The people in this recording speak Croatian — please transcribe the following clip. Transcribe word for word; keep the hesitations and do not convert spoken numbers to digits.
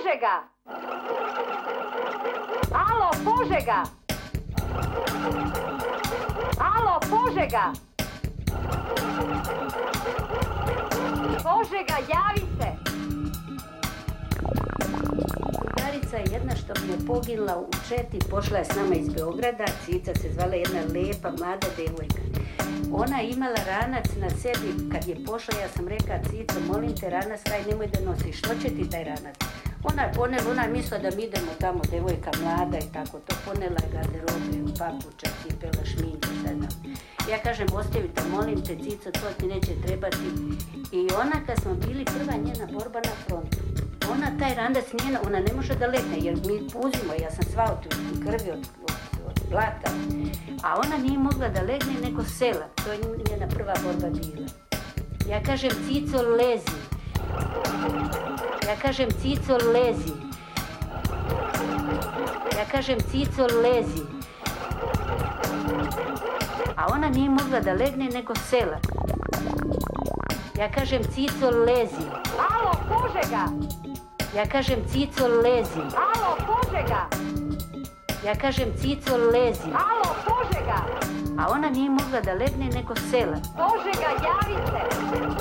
Požega! Alo, Požega! Alo, Požega! Požega, javi se! Drugarica je jedna što mi je poginula u Četi, pošla je s nama iz Beograda, Cica se zvala, jedna lepa, mlada devojka. Ona je imala ranac na sebi, kad je pošla, ja sam rekla, Cico, molim te, ranac taj nemoj da nosiš, što će ti taj ranac? Ona je ponela, ona je mislila da mi idemo tamo, devojka mlada i tako to, ponela je garderobe, papuča, cipela, šminke, šta znam. Ja kažem, ostavite, molim te, Cico, to ti neće trebati. I ona, kad smo bili, prva njena borba na frontu, ona taj ranac njena, ona ne može da legne, jer mi puzimo, ja sam sva od krvi, od, od, od blata, a ona nije mogla da legne nego sela, to je njena prva borba bila. Ja kažem, Cico, lezi. Ja kažem, Cico, lezi. Ja kažem, Cico, lezi. A ona nije mogla da legne nego sela. Ja kažem, Cico, lezi. Alo, Požega! Ja kažem, Cico, lezi. Alo, Požega! Ja kažem, Cico, lezi. Alo, Požega! A ona nije mogla da legne nego sela. Požega, javi se!